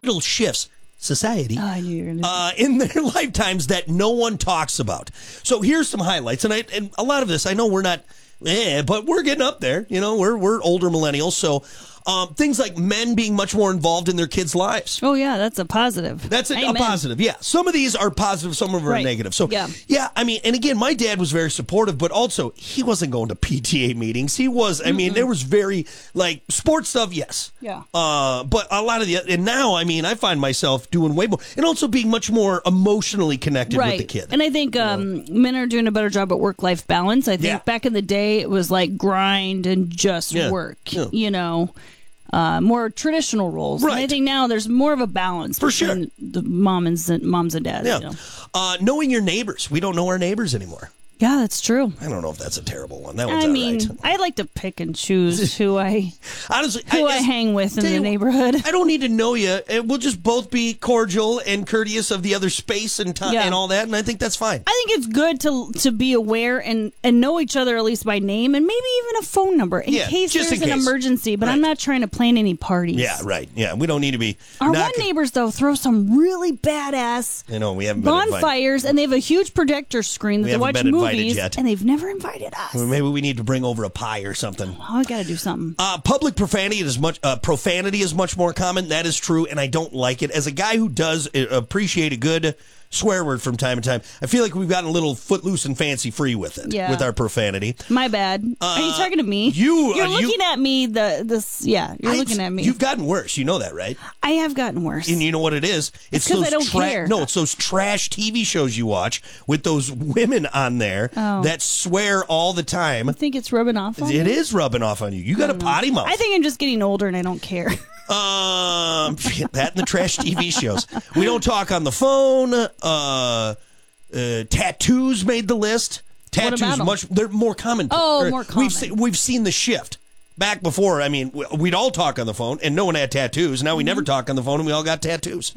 pivotal shifts, society, I knew you were gonna in their lifetimes that no one talks about. So here's some highlights, and a lot of this, I know we're not, but we're getting up there. You know, we're older millennials, so things like men being much more involved in their kids' lives. Oh, yeah, that's a positive. That's a positive, yeah. Some of these are positive, some of them are negative. So, yeah, I mean, and again, my dad was very supportive, but also he wasn't going to PTA meetings. He was, I mean, there was very, like, sports stuff, yes. Yeah. But a lot of and now, I mean, I find myself doing way more, and also being much more emotionally connected with the kid. And I think men are doing a better job at work-life balance. I think back in the day, it was like grind and just work, you know. More traditional roles. Right. And I think now there's more of a balance for between the moms and dads. Yeah. You know? Knowing your neighbors. We don't know our neighbors anymore. Yeah, that's true. I don't know if that's a terrible one. That one's I all mean, right. I like to pick and choose who I honestly I hang with in the neighborhood. I don't need to know you. We'll just both be cordial and courteous of the other space and time and all that, and I think that's fine. I think it's good to be aware and know each other at least by name and maybe even a phone number in case there's an emergency. But I'm not trying to plan any parties. Yeah, right. Yeah, we don't need to be. Our one neighbors though throw some really badass we haven't bonfires, and they have a huge projector screen that they watch movies, yet. and they've never invited us. Well, maybe we need to bring over a pie or something. Oh, I got to do something. Public profanity is much more common. That is true, and I don't like it. As a guy who does appreciate a good swear word from time to time, I feel like we've gotten a little footloose and fancy free with it. Yeah. With our profanity. My bad. Are you talking to me? You're looking at me. You're looking at me. You've gotten worse. You know that, right? I have gotten worse. And you know what it is? It's because I don't care. No, it's those trash TV shows you watch with those women on there that swear all the time. I think it's rubbing off on you. It is rubbing off on you. You got a potty mouth. I think I'm just getting older and I don't care. That and the trash TV shows. We don't talk on the phone. Tattoos made the list. Tattoos they're more common. More common. We've seen the shift. Back before, I mean, we'd all talk on the phone, and no one had tattoos. Now we never talk on the phone, and we all got tattoos.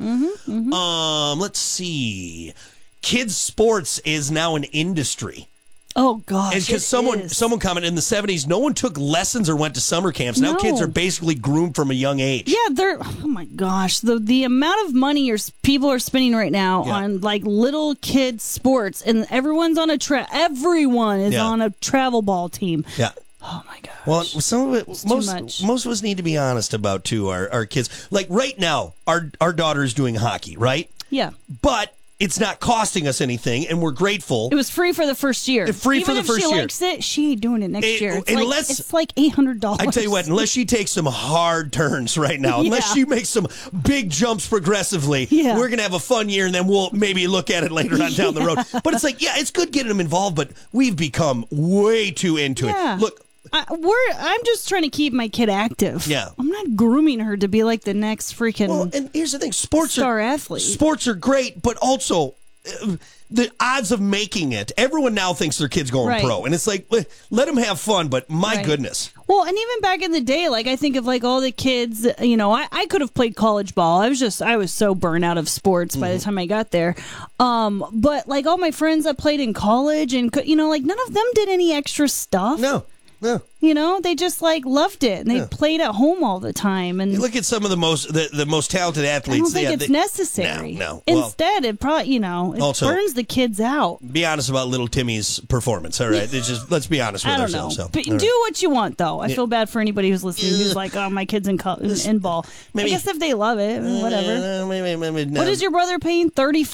Let's see. Kids' sports is now an industry. Oh, gosh. And because someone commented in the 70s, no one took lessons or went to summer camps. Now kids are basically groomed from a young age. Yeah, oh my gosh. The amount of money people are spending right now on like little kids sports, and everyone's on everyone is on a travel ball team. Yeah. Oh my gosh. Well, some of it, most of us need to be honest about too. Our kids, like right now, our daughter is doing hockey, right? Yeah. But it's not costing us anything, and we're grateful. It was free for the first year. For the first year. Even if she likes it, she ain't doing it next year. It's like $800. I tell you what, unless she takes some hard turns right now, unless she makes some big jumps progressively, we're going to have a fun year, and then we'll maybe look at it later on down the road. But it's like, it's good getting them involved, but we've become way too into it. Look, I'm just trying to keep my kid active. Yeah. I'm not grooming her to be like the next freaking and here's the thing, star athlete. Sports are great, but also the odds of making it, everyone now thinks their kid's going pro. And it's like, let them have fun, but my goodness. Well, and even back in the day, like I think of like all the kids, you know, I could have played college ball. I was so burnt out of sports by the time I got there. But like all my friends that played in college and, you know, like none of them did any extra stuff. No. You know, they just like loved it, and they played at home all the time. And you look at some of the most talented athletes. I don't think it's necessary. No. Instead, it probably it burns the kids out. Be honest about little Timmy's performance. All right, let's be honest with ourselves. I don't know. But do what you want, though. I feel bad for anybody who's listening who's like, "Oh, my kid's in ball." I guess if they love it, whatever. What is your brother paying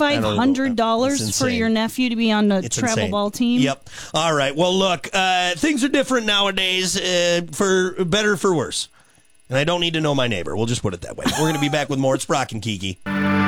$3,500 for your nephew to be on the travel ball team? Yep. All right. Well, look, things are different nowadays, for better or for worse. And I don't need to know my neighbor. We'll just put it that way. We're going to be back with more. It's Brock and Kiki.